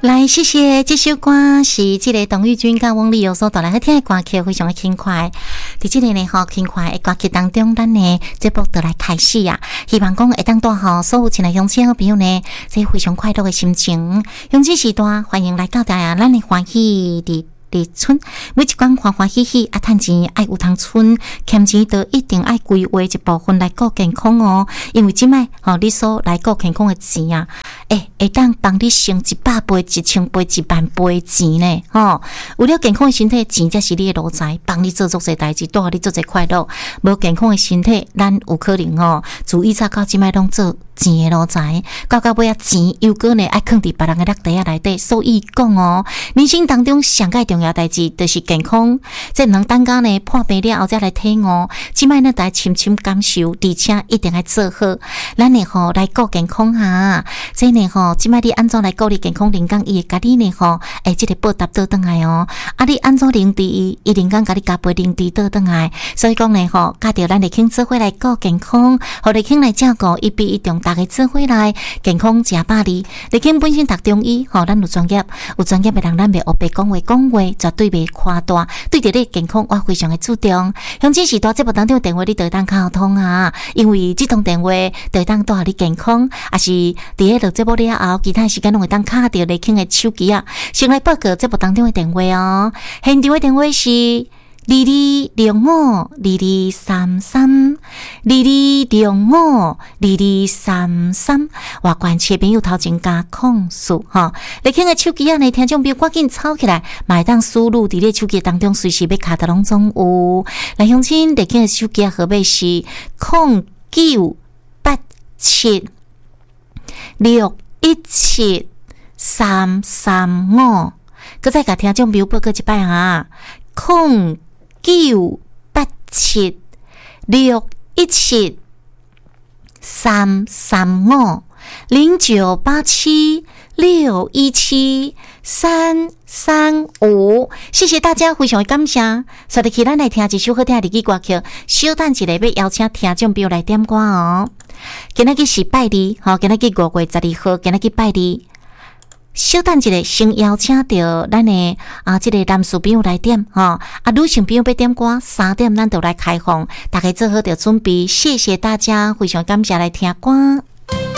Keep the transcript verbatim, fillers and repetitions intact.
来，谢谢这首歌是这个董玉君跟翁丽友所带来好听的歌曲，非常的轻快。在这个呢，吼轻快的歌曲当中，咱呢节目就来开始啊。希望讲会当带好所有亲爱乡亲好朋友呢，这非常快乐的心情。乡亲时段，欢迎来到大家咱的欢喜的。伫村每一关欢欢喜喜啊，趁钱爱有通存，欠钱都一定爱规划一部分来顾健康哦。因为即摆吼，你所来顾健康的钱啊，诶、欸，会当帮你省一百倍、一千倍、一万倍的钱呢。吼，为了健康的身体，钱才是你的路财，帮你做足些代志，带你做些快乐。无健康的身体，咱有可能哦，自以前到即摆拢做钱的路财，到到尾啊，钱又搁呢爱藏伫别人的落地啊内底。所以讲哦，人生当中上界重要代志就是健康，这毋能等到呢破病了后再来体悟，即摆呢来深深感受，而且一定要做好。咱呢吼来顾健康哈，这呢吼即摆你安怎来顾你健康？人工伊会甲你呢吼，诶，即个报答倒转来哦。啊，你安怎零治伊，伊人工甲你加倍零治倒转来。所以讲呢吼，甲着咱的庆做伙来顾健康，互你庆来照顾，一比一中大家做伙来健康食百里。你庆本身读中医，吼，咱有专业，有专业的人，咱袂黑白讲话，讲话绝对袂夸大。对着你健康，我非常的注重。乡亲时代节目当中电话，你就当沟通啊，因为这通电话就当带你健康，也是伫咧录节目了后，其他时间拢会当卡着你庆的手机啊。先来报告节目当中的电话哦，现场的电话是。二二六五二二三三，二二六五二二三三，外关切朋友头前加控诉哈，你听个手机啊，呢听众朋友赶紧抄起来，买当输入伫咧手机当中，随时要卡的拢总有。来乡亲，你听个手机啊，号码是空九八七六一七三三五，搁再甲听众朋友报告一摆啊，空。九八七六一七三三五零九八七六一七三三五，谢谢大家，非常的感谢。所以起咱来听一首好听的日语歌曲，小等一下要邀请听众朋友来点歌哦。今仔日是拜二，吼，今仔日五月十二号，今仔日拜二。小等一下，先邀请到咱的啊，这个男士朋友来点吼，啊，女性朋友要点歌，三点咱就来开放，大家做好着准备。谢谢大家，非常感谢来听歌。